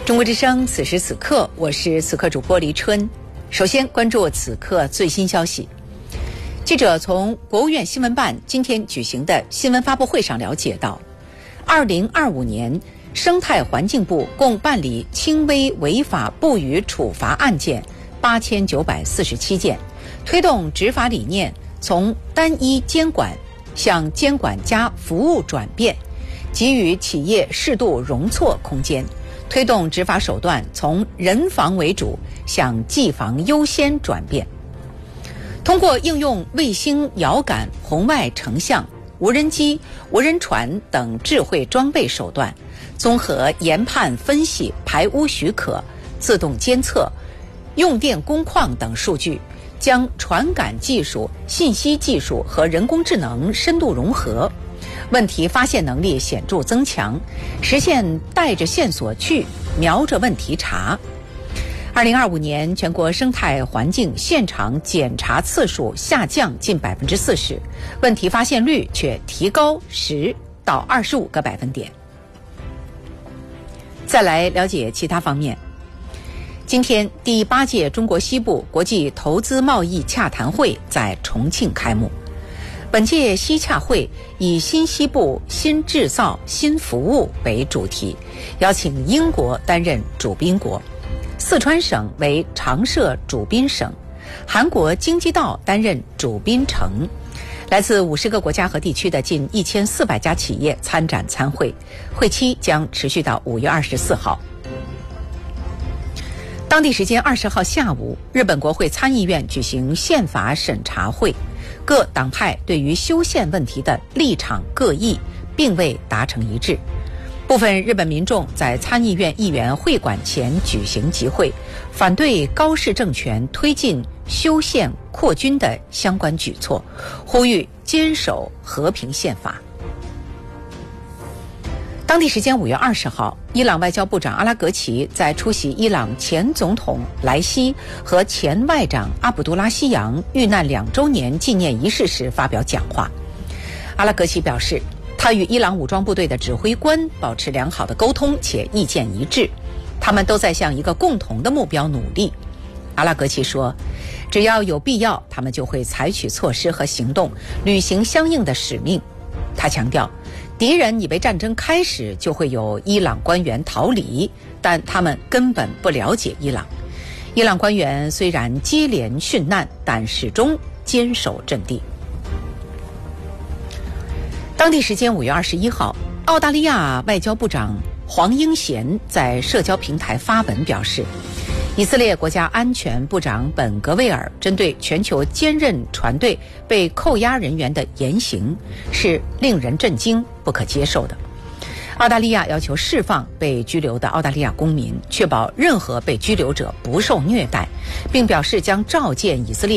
中国之声，此时此刻，我是此刻主播黎春。首先关注此刻最新消息。记者从国务院新闻办今天举行的新闻发布会上了解到，2025年生态环境部共办理轻微违法不予处罚案件8947件，推动执法理念从单一监管向监管加服务转变，给予企业适度容错空间，推动执法手段从人防为主向技防优先转变。通过应用卫星遥感、红外成像、无人机、无人船等智慧装备手段，综合研判分析排污许可、自动监测、用电工况等数据，将传感技术、信息技术和人工智能深度融合，问题发现能力显著增强，实现带着线索去，瞄着问题查。2025年全国生态环境现场检查次数下降近40%，问题发现率却提高10到25个百分点。再来了解其他方面。今天第8届中国西部国际投资贸易洽谈会在重庆开幕。本届西洽会以新西部新制造新服务为主题，邀请英国担任主宾国，四川省为常设主宾省，韩国京畿道担任主宾城。来自50个国家和地区的近1400家企业参展参会，会期将持续到5月24号。当地时间20号下午，日本国会参议院举行宪法审查会，各党派对于修宪问题的立场各异，并未达成一致。部分日本民众在参议院议员会馆前举行集会，反对高市政权推进修宪扩军的相关举措，呼吁坚守和平宪法。当地时间5月20号，伊朗外交部长阿拉格齐在出席伊朗前总统莱西和前外长阿卜杜拉希扬遇难2周年纪念仪式时发表讲话。阿拉格齐表示，他与伊朗武装部队的指挥官保持良好的沟通且意见一致，他们都在向一个共同的目标努力。阿拉格齐说，只要有必要，他们就会采取措施和行动，履行相应的使命。他强调，敌人以为战争开始就会有伊朗官员逃离，但他们根本不了解伊朗。伊朗官员虽然接连殉难，但始终坚守阵地。当地时间5月21号，澳大利亚外交部长黄英贤在社交平台发文表示，以色列国家安全部长本格维尔针对全球坚韧船队被扣押人员的言行是令人震惊、不可接受的。澳大利亚要求释放被拘留的澳大利亚公民，确保任何被拘留者不受虐待，并表示将召见以色列